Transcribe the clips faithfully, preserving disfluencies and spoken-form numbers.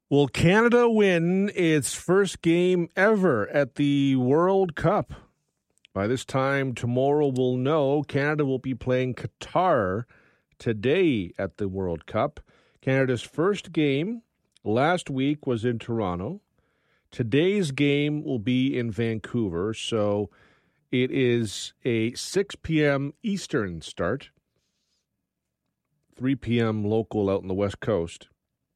Will Canada win its first game ever at the World Cup? By this time tomorrow we'll know. Canada will be playing Qatar today at the World Cup. Canada's first game last week was in Toronto. Today's game will be in Vancouver, so it is a six p.m. Eastern start, three p.m. local out in the West Coast.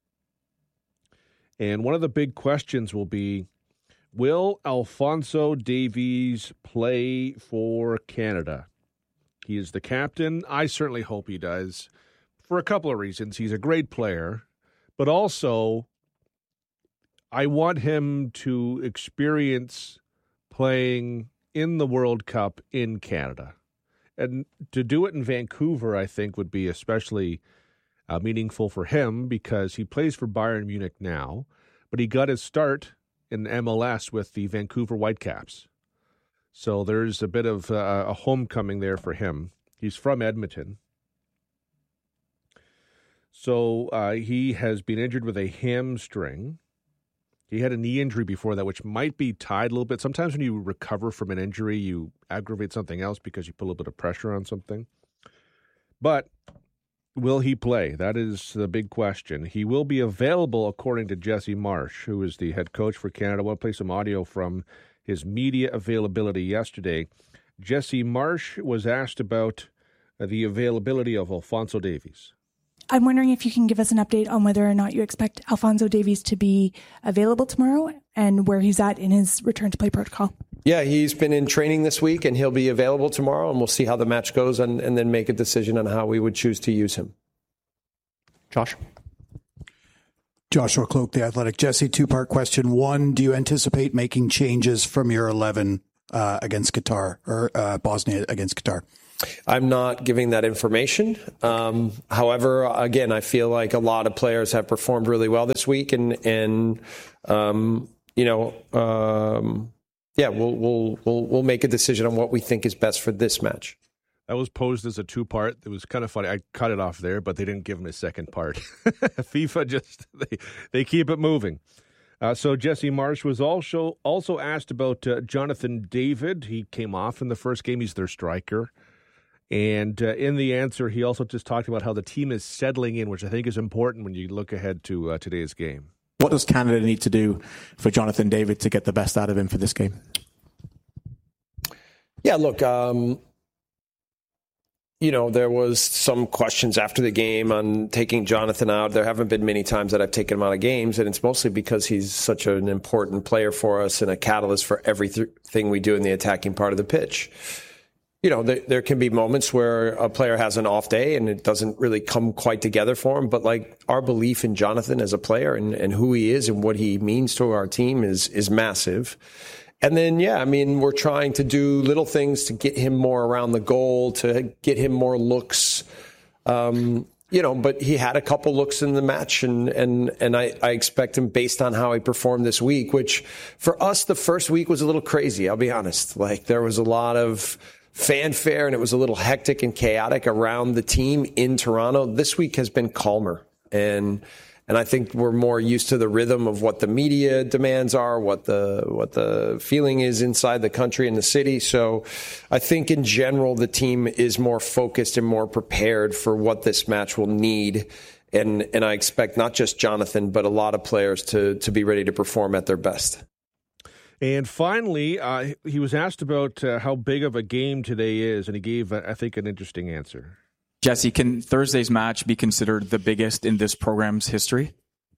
And one of the big questions will be, will Alfonso Davies play for Canada? He is the captain. I certainly hope he does, for a couple of reasons. He's a great player, but also I want him to experience playing in the World Cup in Canada. And to do it in Vancouver, I think, would be especially uh, meaningful for him because he plays for Bayern Munich now, but he got his start in M L S with the Vancouver Whitecaps. So there's a bit of uh, a homecoming there for him. He's from Edmonton. So uh, he has been injured with a hamstring. He had a knee injury before that, which might be tied a little bit. Sometimes when you recover from an injury, you aggravate something else because you put a little bit of pressure on something. But will he play? That is the big question. He will be available, according to Jesse Marsh, who is the head coach for Canada. I want to play some audio from his media availability yesterday. Jesse Marsh was asked about the availability of Alfonso Davies. I'm wondering if you can give us an update on whether or not you expect Alfonso Davies to be available tomorrow and where he's at in his return to play protocol. Yeah, he's been in training this week and he'll be available tomorrow, and we'll see how the match goes and, and then make a decision on how we would choose to use him. Josh? Joshua Cloak, The Athletic. Jesse, two-part question. One, do you anticipate making changes from your eleven uh, against Qatar, or uh, Bosnia against Qatar? I'm not giving that information. Um, however, again, I feel like a lot of players have performed really well this week, and and um, you know, um, yeah, we'll we'll we'll we'll make a decision on what we think is best for this match. That was posed as a two-part. It was kind of funny. I cut it off there, but they didn't give him a second part. FIFA just they they keep it moving. Uh, so Jesse Marsh was also also asked about uh, Jonathan David. He came off in the first game. He's their striker. And uh, in the answer, he also just talked about how the team is settling in, which I think is important when you look ahead to uh, today's game. What does Canada need to do for Jonathan David to get the best out of him for this game? Yeah, look, um, you know, there was some questions after the game on taking Jonathan out. There haven't been many times that I've taken him out of games, and it's mostly because he's such an important player for us and a catalyst for everything we do in the attacking part of the pitch. You know, there, there can be moments where a player has an off day and it doesn't really come quite together for him. But like, our belief in Jonathan as a player and, and who he is and what he means to our team is is massive. And then, yeah, I mean, we're trying to do little things to get him more around the goal, to get him more looks. Um, you know, but he had a couple looks in the match, and and and I, I expect him, based on how he performed this week, which for us, the first week was a little crazy, I'll be honest. Like, there was a lot of fanfare, and it was a little hectic and chaotic around the team in Toronto. This week has been calmer, and and I think we're more used to the rhythm of what the media demands are, what the what the feeling is inside the country and the city. So I think in general the team is more focused and more prepared for what this match will need. And and I expect not just Jonathan, but a lot of players to to be ready to perform at their best. And finally, uh, he was asked about uh, how big of a game today is, and he gave, uh, I think, an interesting answer. Jesse, can Thursday's match be considered the biggest in this program's history?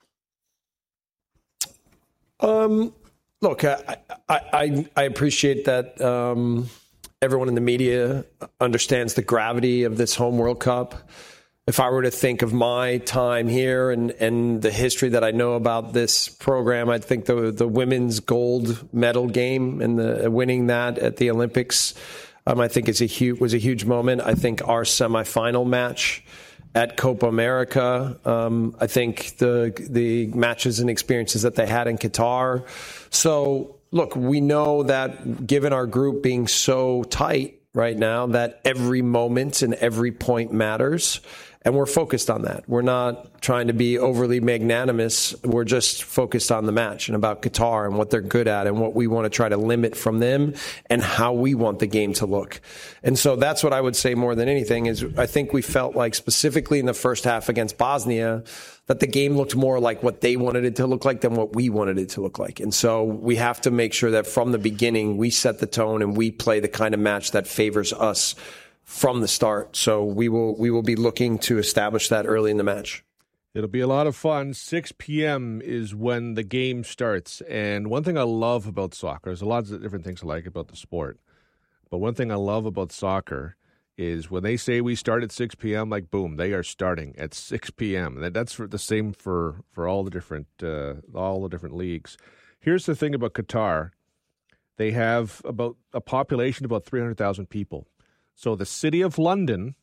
Um, look, I I, I appreciate that um, everyone in the media understands the gravity of this home World Cup. If I were to think of my time here and, and the history that I know about this program, I'd think the the women's gold medal game and the winning that at the Olympics, um, I think is a huge was a huge moment. I think our semifinal match at Copa America, um, I think the the matches and experiences that they had in Qatar. So look, we know that given our group being so tight right now, that every moment and every point matters. And we're focused on that. We're not trying to be overly magnanimous. We're just focused on the match and about Qatar and what they're good at and what we want to try to limit from them and how we want the game to look. And so that's what I would say more than anything is I think we felt like specifically in the first half against Bosnia that the game looked more like what they wanted it to look like than what we wanted it to look like. And so we have to make sure that from the beginning we set the tone and we play the kind of match that favors us from the start. So we will we will be looking to establish that early in the match. It'll be a lot of fun. six p.m. is when the game starts. And one thing I love about soccer, there's a lot of different things I like about the sport, but one thing I love about soccer is when they say we start at six p.m., like, boom, they are starting at six p.m. That's for the same for, for all the different uh, all the different leagues. Here's the thing about Qatar. They have about a population of about three hundred thousand people. So the city of London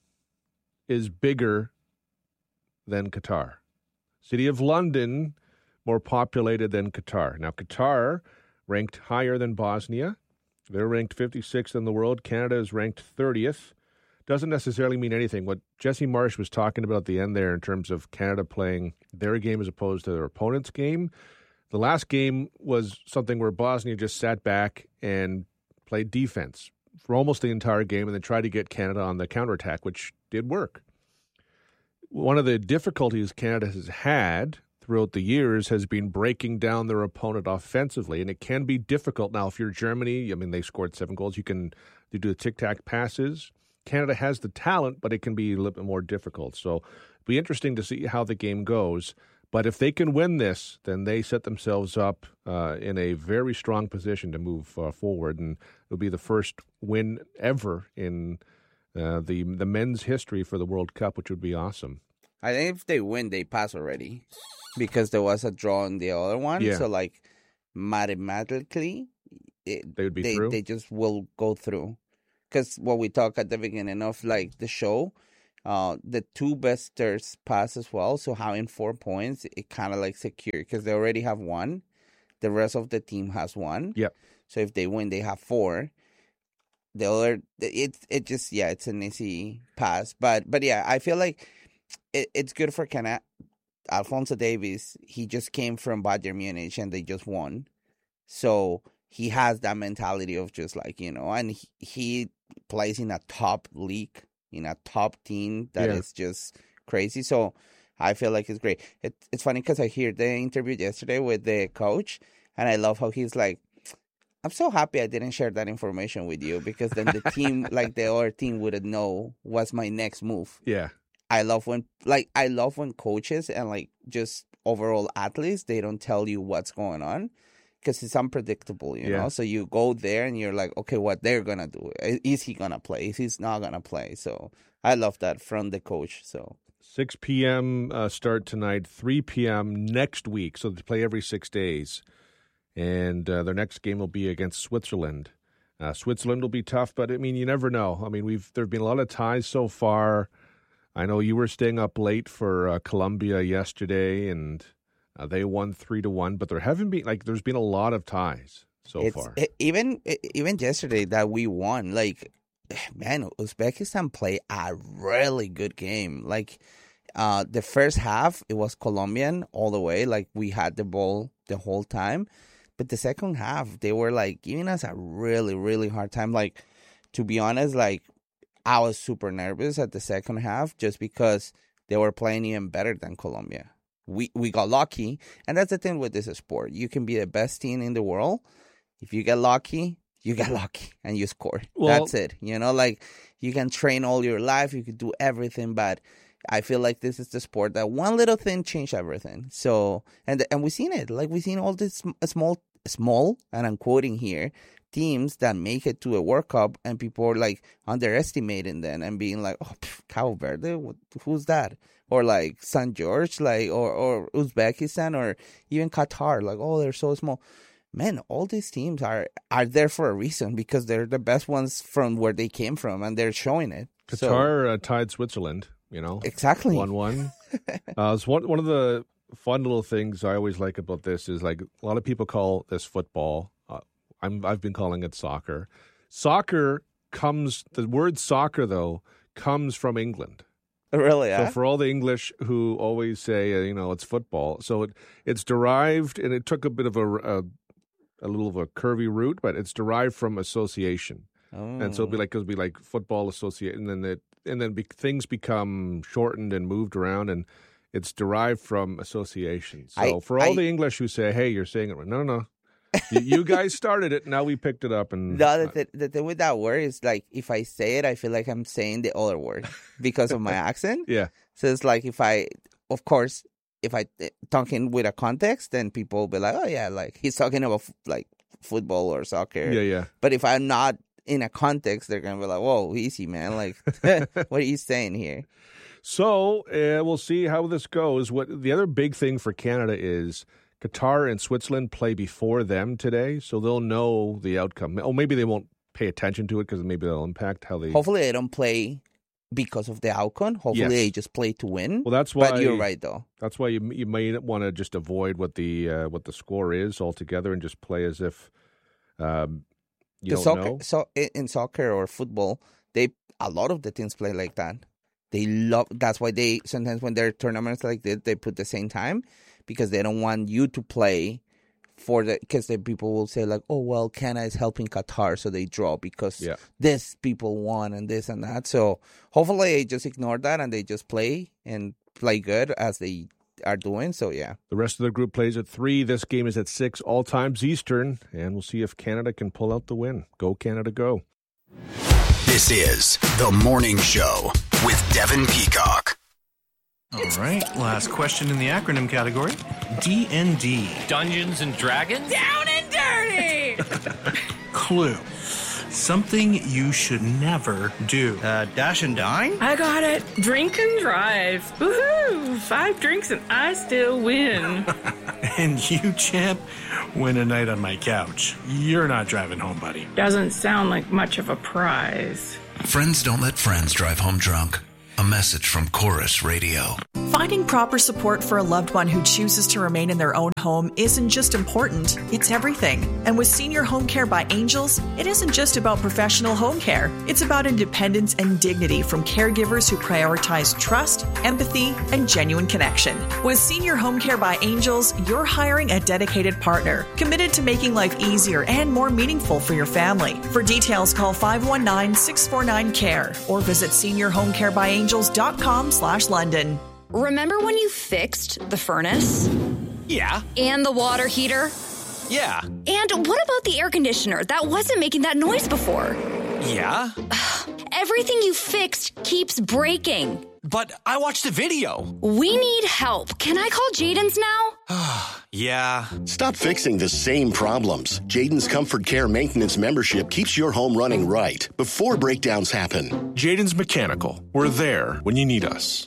is bigger than Qatar. City of London, more populated than Qatar. Now, Qatar ranked higher than Bosnia. They're ranked fifty-sixth in the world. Canada is ranked thirtieth. Doesn't necessarily mean anything. What Jesse Marsh was talking about at the end there in terms of Canada playing their game as opposed to their opponent's game, the last game was something where Bosnia just sat back and played defense for almost the entire game and then tried to get Canada on the counterattack, which did work. One of the difficulties Canada has had throughout the years has been breaking down their opponent offensively, and it can be difficult. Now, if you're Germany, I mean, they scored seven goals. You can you do the tic-tac passes. Canada has the talent, but it can be a little bit more difficult. So it'll be interesting to see how the game goes. But if they can win this, then they set themselves up uh, in a very strong position to move uh, forward, and it'll be the first win ever in uh, the the men's history for the World Cup, which would be awesome. I think if they win, they pass already because there was a draw in the other one. Yeah. So, like, mathematically, it, They would be they, through? They just will go through. Because what we talked at the beginning of, like, the show, uh, the two best thirds pass as well. So having four points, it kind of, like, secure because they already have one. The rest of the team has one. Yep. So if they win, they have four. The other, it, it just, yeah, it's an easy pass. But, but yeah, I feel like it, it's good for Canada. Alphonso Davies, he just came from Bayern Munich and they just won. So he has that mentality of just like, you know, and he, he plays in a top league, in a top team that Yeah. is just crazy. So I feel like it's great. It, it's funny because I heard the interview yesterday with the coach, and I love how he's like, I'm so happy I didn't share that information with you because then the team, like the other team, wouldn't know what's my next move. Yeah. I love when, like, I love when coaches and, like, just overall athletes, they don't tell you what's going on because it's unpredictable, you Yeah. know? So you go there and you're like, okay, what they're going to do. Is he going to play? Is he not going to play? So I love that from the coach, so. six p.m. Uh, start tonight, three p.m. next week. So they play every six days. And uh, their next game will be against Switzerland. Uh, Switzerland will be tough, but, I mean, you never know. I mean, we've there have been a lot of ties so far. I know you were staying up late for uh, Colombia yesterday, and uh, they won three to one. But there haven't been like there's been a lot of ties so It's, far. it, even even yesterday that we won, like, man, Uzbekistan played a really good game. Like, uh, the first half, it was Colombian all the way. Like, we had the ball the whole time. But the second half, they were, like, giving us a really, really hard time. Like, to be honest, like, I was super nervous at the second half just because they were playing even better than Colombia. We we got lucky, and that's the thing with this sport. You can be the best team in the world. If you get lucky, you get lucky, and you score. Well, that's it. You know, like, you can train all your life, you could do everything, but I feel like this is the sport that one little thing changed everything. So, and and we've seen it. Like, we've seen all this small, small, and I'm quoting here, teams that make it to a World Cup and people are like underestimating them and being like, oh, pff, Cabo Verde, what, who's that? Or like Saint George, like, or, or Uzbekistan, or even Qatar, like, oh, they're so small. Man, all these teams are, are there for a reason because they're the best ones from where they came from and they're showing it. Qatar So, uh, tied Switzerland, you know. exactly. one one. uh, it's one, one of the fun little things I always like about this is like a lot of people call this football. Uh, I'm, I've been calling it soccer. Soccer comes, the word soccer, though, comes from England. Really? So Huh? for all the English who always say, uh, you know, it's football, so it it's derived, and it took a bit of a, a a little of a curvy route, but it's derived from association, Oh. and so it'd be like it'll be like football associate, and then it and then be, things become shortened and moved around, and it's derived from association. So I- for all I- the English who say, hey, you're saying it right, no, no, no. you, you guys started it. Now we picked it up, and The other th- the thing with that word is like if I say it, I feel like I'm saying the other word because of my accent. yeah. So it's like if I, of course, if I uh, talking with a context, then people will be like, oh yeah, like he's talking about f- like football or soccer. Yeah, yeah. But if I'm not in a context, they're gonna be like, whoa, easy man, like what are you saying here? So uh, we'll see how this goes. What the other big thing for Canada is Qatar and Switzerland play before them today, so they'll know the outcome. Oh, maybe they won't pay attention to it because maybe that'll impact how they. Hopefully they don't play because of the outcome. Hopefully Yes. they just play to win. Well, that's why. But you're right though. That's why you you may want to just avoid what the uh, what the score is altogether and just play as if um, you The don't soccer, know. so in in soccer or football, they a lot of the teams play like that. They love. That's why they sometimes when there are tournaments like this, they put the same time because they don't want you to play for the. Because the people will say like, oh well, Canada is helping Qatar, so they draw because Yeah. this people won and this and that. So hopefully they just ignore that and they just play and play good as they are doing. So yeah. The rest of the group plays at three. This game is at six, all times Eastern, and we'll see if Canada can pull out the win. Go Canada, go! This is The Morning Show with Devin Peacock. All right, last question in the acronym category. D and D. Dungeons and Dragons? Down and dirty! Clue. Something you should never do. Uh, dash and dine? I got it. Drink and drive. Woohoo! Five drinks and I still win. And you, champ, win a night on my couch. You're not driving home, buddy. Doesn't sound like much of a prize. Friends don't let friends drive home drunk. A message from Chorus Radio. Finding proper support for a loved one who chooses to remain in their own home isn't just important, it's everything. And with Senior Home Care by Angels, it isn't just about professional home care. It's about independence and dignity from caregivers who prioritize trust, empathy, and genuine connection. With Senior Home Care by Angels, you're hiring a dedicated partner, committed to making life easier and more meaningful for your family. For details, call five one nine, six four nine, C A R E or visit senior home care by angels dot com slash London. Remember when you fixed the furnace? Yeah. And the water heater? Yeah. And what about the air conditioner that wasn't making that noise before? Yeah. Everything you fixed keeps breaking. But I watched the video. We need help. Can I call Jaden's now? Yeah. Stop fixing the same problems. Jaden's Comfort Care Maintenance membership keeps your home running right before breakdowns happen. Jaden's Mechanical. We're there when you need us.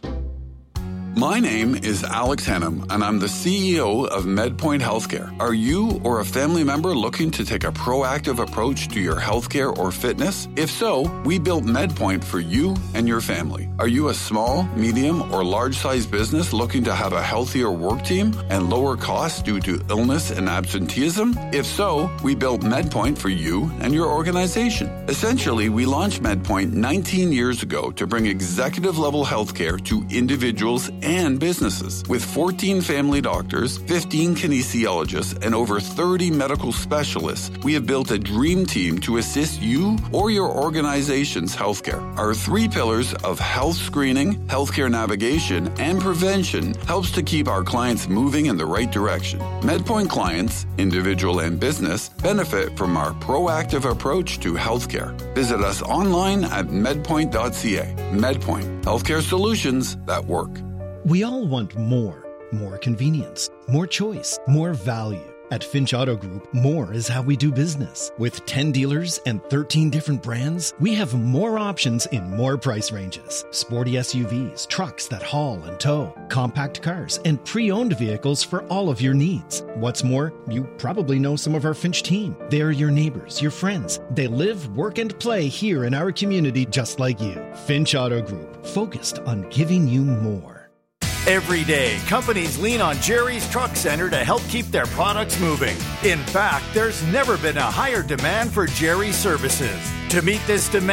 My name is Alex Hennum, and I'm the C E O of MedPoint Healthcare. Are you or a family member looking to take a proactive approach to your healthcare or fitness? If so, we built MedPoint for you and your family. Are you a small, medium, or large-sized business looking to have a healthier work team and lower costs due to illness and absenteeism? If so, we built MedPoint for you and your organization. Essentially, we launched MedPoint nineteen years ago to bring executive-level healthcare to individuals and businesses. With fourteen family doctors, fifteen kinesiologists, and over thirty medical specialists, we have built a dream team to assist you or your organization's healthcare. Our three pillars of health screening, healthcare navigation, and prevention helps to keep our clients moving in the right direction. MedPoint clients, individual and business, benefit from our proactive approach to healthcare. Visit us online at medpoint dot c a. MedPoint, healthcare solutions that work. We all want more. More convenience, more choice, more value. At Finch Auto Group, more is how we do business. With ten dealers and thirteen different brands, we have more options in more price ranges. Sporty S U Vs, trucks that haul and tow, compact cars, and pre-owned vehicles for all of your needs. What's more, you probably know some of our Finch team. They are your neighbors, your friends. They live, work, and play here in our community just like you. Finch Auto Group, focused on giving you more. Every day, companies lean on Jerry's Truck Center to help keep their products moving. In fact, there's never been a higher demand for Jerry's services. To meet this demand,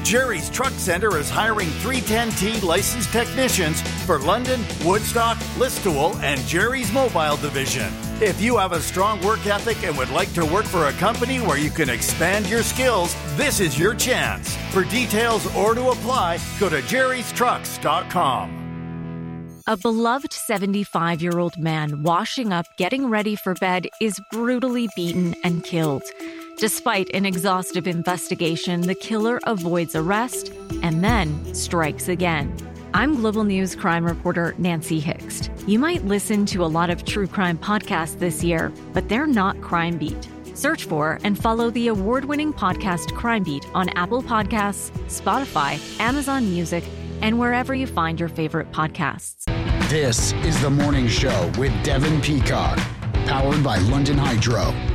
Jerry's Truck Center is hiring three ten T licensed technicians for London, Woodstock, Listowel, and Jerry's Mobile Division. If you have a strong work ethic and would like to work for a company where you can expand your skills, this is your chance. For details or to apply, go to jerrys trucks dot com. A beloved seventy-five-year-old man washing up, getting ready for bed, is brutally beaten and killed. Despite an exhaustive investigation, the killer avoids arrest and then strikes again. I'm Global News crime reporter Nancy Hixt. You might listen to a lot of true crime podcasts this year, but they're not Crime Beat. Search for and follow the award-winning podcast Crime Beat on Apple Podcasts, Spotify, Amazon Music, and wherever you find your favorite podcasts. This is The Morning Show with Devin Peacock, powered by London Hydro.